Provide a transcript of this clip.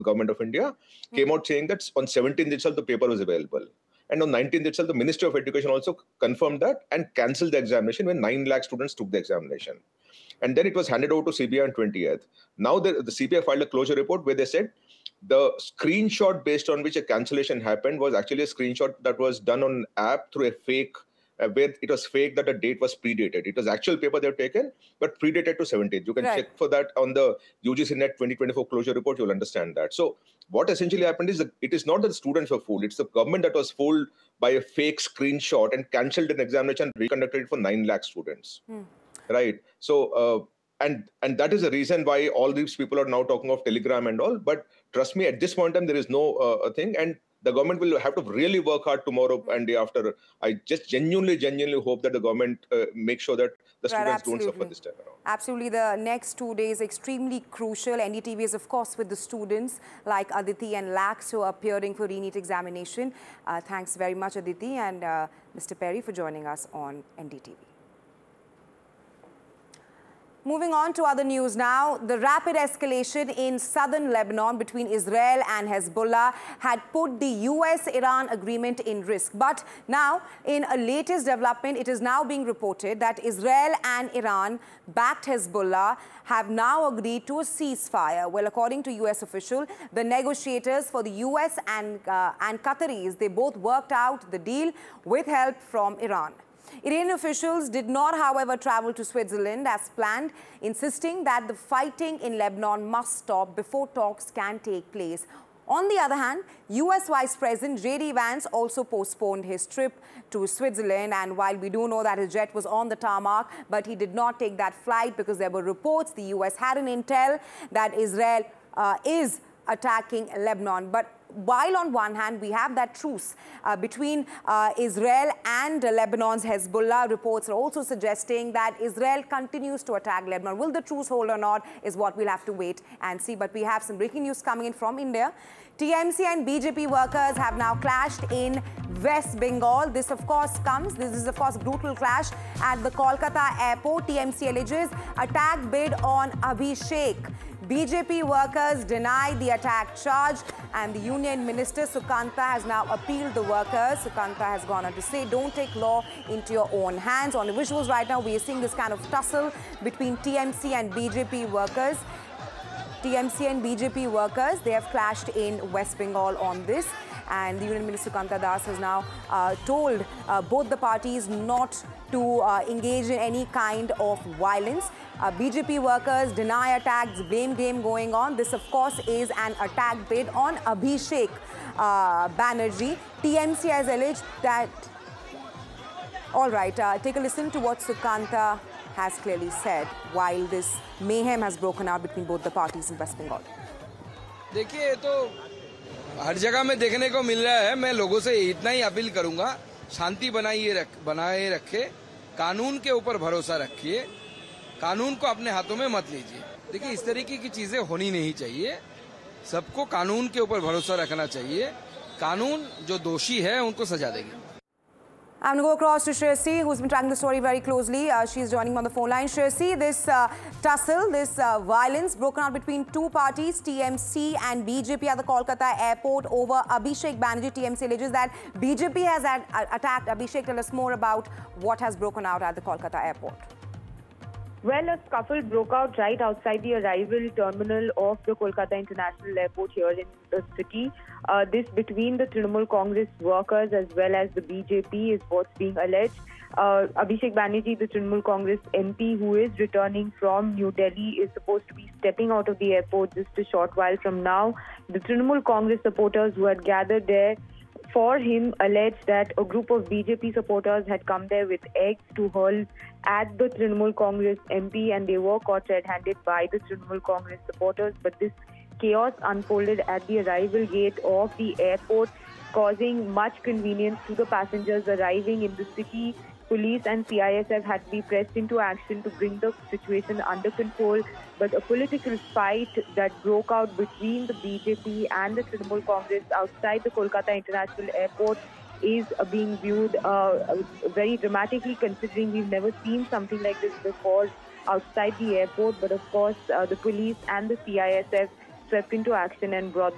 government of India, came out saying that on 17th itself the paper was available. And on 19th itself, the Ministry of Education also confirmed that and cancelled the examination when 9 lakh students took the examination. And then it was handed over to CBI on 20th. Now the CBI filed a closure report where they said the screenshot based on which a cancellation happened was actually a screenshot that was done on an app through a fake, where it was fake that the date was predated. It was actual paper they've taken, but predated to 17th. You can check for that on the UGC Net 2024 closure report. You'll understand that. So what essentially happened is that it is not that the students were fooled. It's the government that was fooled by a fake screenshot and cancelled an examination and reconducted it for 9 lakh students. Right. So, and that is the reason why all these people are now talking of Telegram and all. But trust me, at this point in time, there is no thing. And the government will have to really work hard tomorrow and day after. I just genuinely hope that the government makes sure that the students don't suffer this time around. Absolutely. The next 2 days extremely crucial. NDTV is, of course, with the students like Aditi and Lax who are appearing for re-NEET examination. Thanks very much, Aditi and Mr. Perry, for joining us on NDTV. Moving on to other news now, the rapid escalation in southern Lebanon between Israel and Hezbollah had put the US-Iran agreement in risk. But now, in a latest development, it is now being reported that Israel and Iran-backed Hezbollah have now agreed to a ceasefire. Well, according to US official, the negotiators for the US and Qataris, they both worked out the deal with help from Iran. Iranian officials did not, however, travel to Switzerland as planned, insisting that the fighting in Lebanon must stop before talks can take place. On the other hand, US Vice President J.D. Vance also postponed his trip to Switzerland. And while we do know that his jet was on the tarmac, but he did not take that flight because there were reports the US had an intel that Israel is attacking Lebanon. But while on one hand we have that truce between Israel and Lebanon's Hezbollah, reports are also suggesting that Israel continues to attack Lebanon. Will the truce hold or not is what we'll have to wait and see. But we have some breaking news coming in from India. TMC and BJP workers have now clashed in West Bengal. This is of course brutal clash at the Kolkata airport. TMC alleges attack bid on Abhishek. BJP workers deny the attack charge, and the Union Minister Sukanta has now appealed the workers. Sukanta has gone on to say, don't take law into your own hands. On the visuals right now, we are seeing this kind of tussle between TMC and BJP workers. TMC and BJP workers, they have clashed in West Bengal on this. And the Union Minister Sukanta Das has now told both the parties not to engage in any kind of violence. BJP workers deny attacks, blame game going on. This, of course, is an attack bid on Abhishek Banerjee. TMC has alleged that... All right, take a listen to what Sukanta has clearly said while this mayhem has broken out between both the parties in West Bengal. देखिए तो हर जगह में देखने को मिल रहा है. मैं लोगों से इतना ही अपील करूंगा, शांति बनाए रखे, कानून के ऊपर भरोसा रखिए, कानून को अपने हाथों में मत लीजिए. देखिए इस तरीके की चीजें होनी नहीं चाहिए. सबको कानून के ऊपर भरोसा रखना चाहिए. कानून जो दोषी है उनको सजा देगी. I'm going to go across to Shreyasi, who's been tracking the story very closely. She's joining me on the phone line. Shreyasi, this tussle, this violence broken out between two parties, TMC and BJP at the Kolkata airport over Abhishek Banerjee. TMC alleges that BJP has attacked Abhishek. Tell us more about what has broken out at the Kolkata airport. Well, a scuffle broke out right outside the arrival terminal of the Kolkata International Airport here in the city. This between the Trinamool Congress workers as well as the BJP is what's being alleged. Abhishek Banerjee, the Trinamool Congress MP who is returning from New Delhi, is supposed to be stepping out of the airport just a short while from now. The Trinamool Congress supporters who had gathered there for him alleged that a group of BJP supporters had come there with eggs to hurl at the Trinamool Congress MP, and they were caught red-handed by the Trinamool Congress supporters. But this chaos unfolded at the arrival gate of the airport, causing much convenience to the passengers arriving in the city. Police and CISF had to be pressed into action to bring the situation under control. But a political fight that broke out between the BJP and the Trinamool Congress outside the Kolkata International Airport is being viewed very dramatically, considering we've never seen something like this before outside the airport. But of course, the police and the CISF swept into action and brought